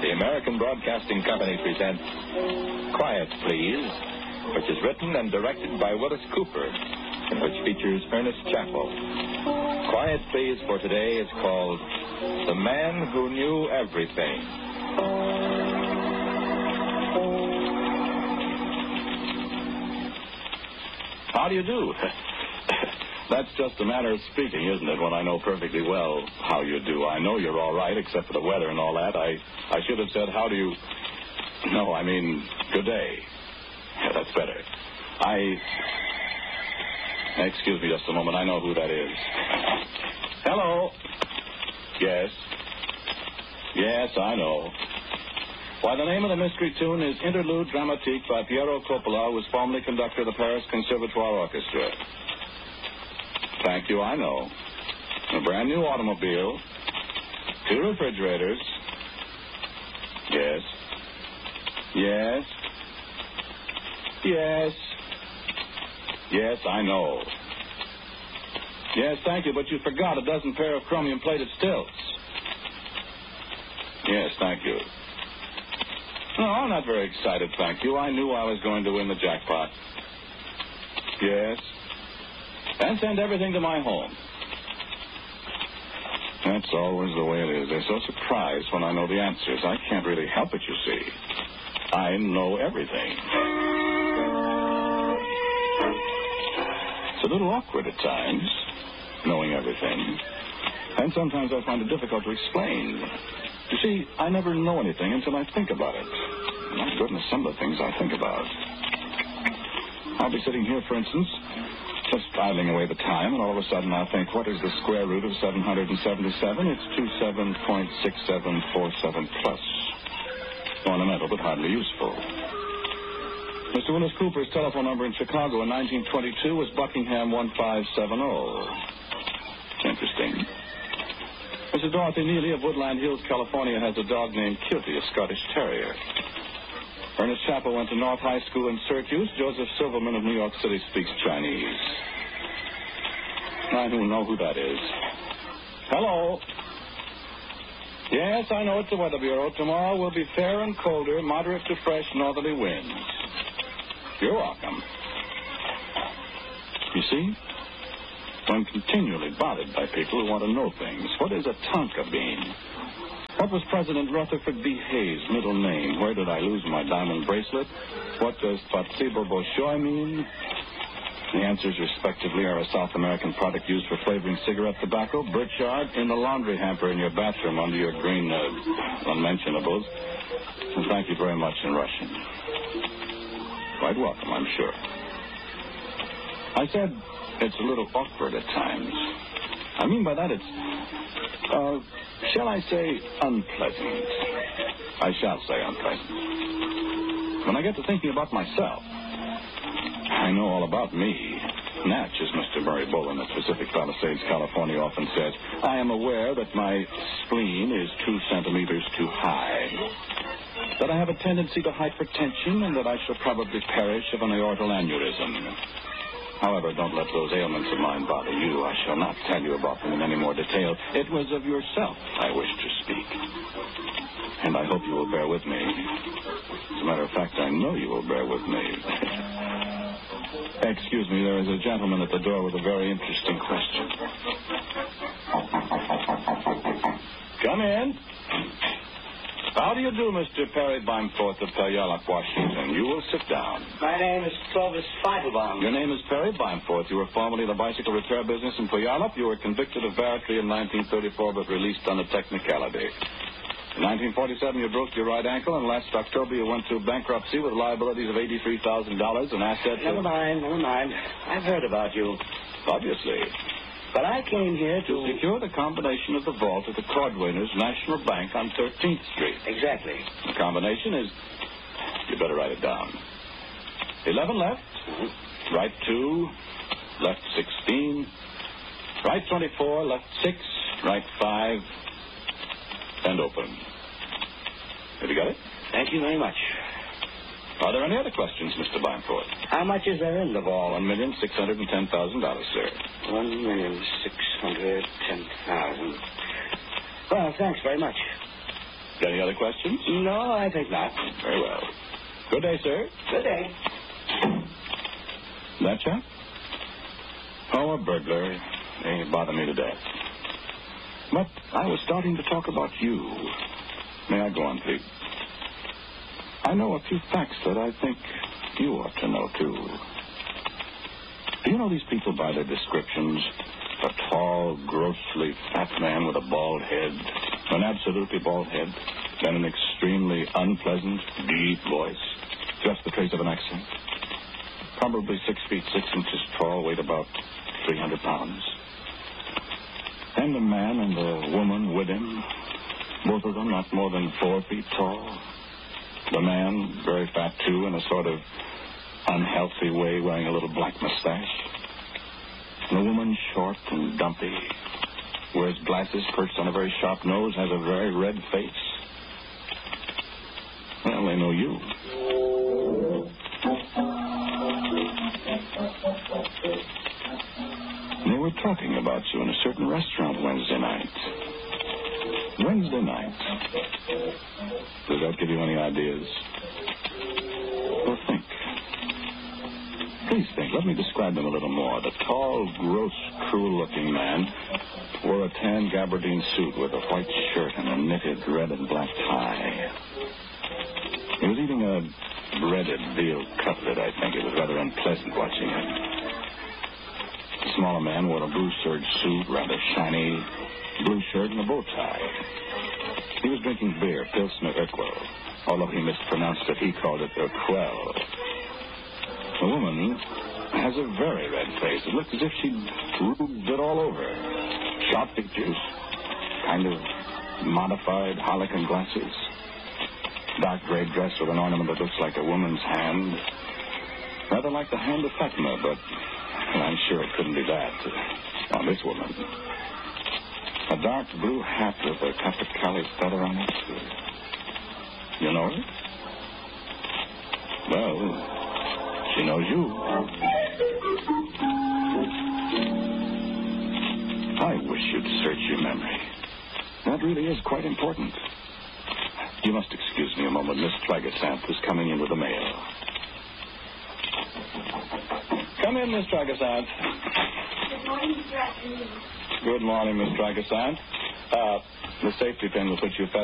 The American Broadcasting Company presents Quiet Please, which is written and directed by Willis Cooper, and which features Ernest Chappell. Quiet Please for today is called The Man Who Knew Everything. How do you do? That's just a manner of speaking, isn't it, when I know perfectly well how you do. I know you're all right, except for the weather and all that. I should have said, how do you... No, I mean, good day. Yeah, that's better. Excuse me just a moment. I know who that is. Hello? Yes. Yes, I know. Why, the name of the mystery tune is Interlude Dramatique by Piero Coppola, who was formerly conductor of the Paris Conservatoire Orchestra. Thank you, I know. A brand new automobile. 2 refrigerators. Yes. Yes. Yes. Yes, I know. Yes, thank you, but you forgot a dozen pair of chromium-plated stilts. Yes, thank you. No, I'm not very excited, thank you. I knew I was going to win the jackpot. Yes. And send everything to my home. That's always the way it is. They're so surprised when I know the answers. I can't really help it, you see. I know everything. It's a little awkward at times, knowing everything. And sometimes I find it difficult to explain. You see, I never know anything until I think about it. My goodness, some of the things I think about. I'll be sitting here, for instance, just idling away the time, and all of a sudden I'll think, what is the square root of 777? It's 27.6747 plus. Ornamental, but hardly useful. Mr. Willis Cooper's telephone number in Chicago in 1922 was Buckingham 1570. Interesting. Mrs. Dorothy Neely of Woodland Hills, California, has a dog named Kilty, a Scottish Terrier. Ernest Chappell went to North High School in Syracuse. Joseph Silverman of New York City speaks Chinese. I don't know who that is. Hello. Yes, I know it's the Weather Bureau. Tomorrow will be fair and colder, moderate to fresh northerly winds. You're welcome. You see, I'm continually bothered by people who want to know things. What is a Tonka bean? What was President Rutherford B. Hayes' middle name? Where did I lose my diamond bracelet? What does Placebo Bolshoi mean? The answers, respectively, are a South American product used for flavoring cigarette tobacco, Burchard, in the laundry hamper in your bathroom under your green unmentionables. And thank you very much in Russian. Quite welcome, I'm sure. I said it's a little awkward at times. I mean by that it's, shall I say, unpleasant. I shall say unpleasant. When I get to thinking about myself, I know all about me. Natch, as Mr. Murray Bowen at Pacific Palisades, California, often says, I am aware that my spleen is 2 centimeters too high, that I have a tendency to hypertension, and that I shall probably perish of an aortal aneurysm. However, don't let those ailments of mine bother you. I shall not tell you about them in any more detail. It was of yourself I wish to speak. And I hope you will bear with me. As a matter of fact, I know you will bear with me. Excuse me, there is a gentleman at the door with a very interesting question. Come in. How do you do, Mr. Perry Bimforth of Puyallup, Washington? You will sit down. My name is Clovis Feigelbaum. Your name is Perry Bimforth. You were formerly in the bicycle repair business in Puyallup. You were convicted of battery in 1934, but released on a technicality. In 1947, you broke your right ankle, and last October you went through bankruptcy with liabilities of $83,000 and assets Never mind. I've heard about you. Obviously. But I came here to secure the combination of the vault at the Cordwainers National Bank on 13th Street. Exactly. The combination is, you better write it down, 11 left, right 2, left 16, right 24, left 6, right 5, and open. Have you got it? Thank you very much. Are there any other questions, Mr. Bimforth? How much is there in the vault? $1,610,000, sir. $1,610,000. Well, thanks very much. Any other questions? No, I think not. Very well. Good day, sir. Good day. That chap? Oh, a burglar. They bother me to death. But I was starting to talk about you. May I go on, please? I know a few facts that I think you ought to know, too. Do you know these people by their descriptions? A tall, grossly fat man with a bald head, an absolutely bald head, then an extremely unpleasant, deep voice, just the trace of an accent. Probably 6 feet 6 inches tall, weighed about 300 pounds. And a man and a woman with him, both of them not more than 4 feet tall. The man, very fat, too, in a sort of unhealthy way, wearing a little black mustache. And the woman, short and dumpy, wears glasses, perched on a very sharp nose, has a very red face. Well, they know you. They were talking about you in a certain restaurant Wednesday night. Wednesday night. Does that give you any ideas? Well, think. Please think. Let me describe them a little more. The tall, gross, cruel-looking man wore a tan gabardine suit with a white shirt and a knitted red and black tie. He was eating a breaded veal cutlet, I think. It was rather unpleasant watching him. The smaller man wore a blue serge suit, rather shiny blue shirt, and a bow tie. He was drinking beer, Pilsner Urquell. Although he mispronounced it, he called it Urquell. The woman has a very red face. It looks as if she'd rouged it all over. Sharp features, kind of modified harlequin glasses, dark gray dress with an ornament that looks like a woman's hand. Rather like the hand of Fatima, but I'm sure it couldn't be that on this woman. A dark blue hat with a Capercaillie feather on it. You know her? Well, she knows you. I wish you'd search your memory. That really is quite important. You must excuse me a moment. Miss Tragasant is coming in with the mail. Come in, Miss Tragasant. Good morning, Mr. Afternoon. Good morning, Miss Tragasant. The safety pin will put you fast.